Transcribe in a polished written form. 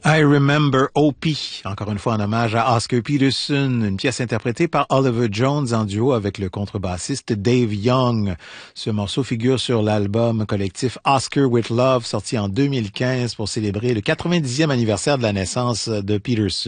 I Remember Opie, encore une fois en hommage à Oscar Peterson, une pièce interprétée par Oliver Jones en duo avec le contrebassiste Dave Young. Ce morceau figure sur l'album collectif Oscar with Love, sorti en 2015 pour célébrer le 90e anniversaire de la naissance de Peterson.